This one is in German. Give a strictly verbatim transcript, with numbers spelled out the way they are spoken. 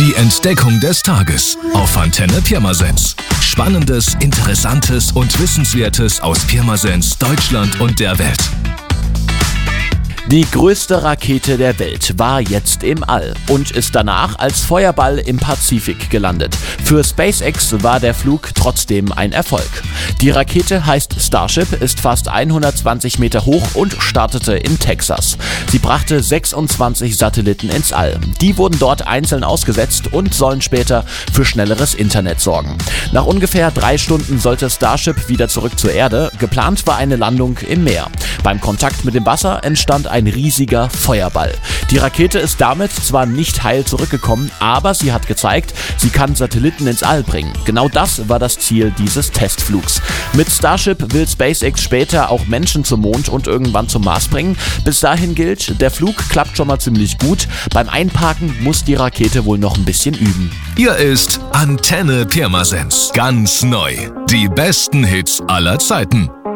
Die Entdeckung des Tages auf Antenne Pirmasens. Spannendes, Interessantes und Wissenswertes aus Pirmasens, Deutschland und der Welt. Die größte Rakete der Welt war jetzt im All und ist danach als Feuerball im Pazifik gelandet. Für SpaceX war der Flug trotzdem ein Erfolg. Die Rakete heißt Starship, ist fast hundertzwanzig Meter hoch und startete in Texas. Sie brachte sechsundzwanzig Satelliten ins All. Die wurden dort einzeln ausgesetzt und sollen später für schnelleres Internet sorgen. Nach ungefähr drei Stunden sollte Starship wieder zurück zur Erde. Geplant war eine Landung im Meer. Beim Kontakt mit dem Wasser entstand ein riesiger Feuerball. Die Rakete ist damit zwar nicht heil zurückgekommen, aber sie hat gezeigt, sie kann Satelliten ins All bringen. Genau das war das Ziel dieses Testflugs. Mit Starship will SpaceX später auch Menschen zum Mond und irgendwann zum Mars bringen. Bis dahin gilt, der Flug klappt schon mal ziemlich gut. Beim Einparken muss die Rakete wohl noch ein bisschen üben. Hier ist Antenne Pirmasens. Ganz neu. Die besten Hits aller Zeiten.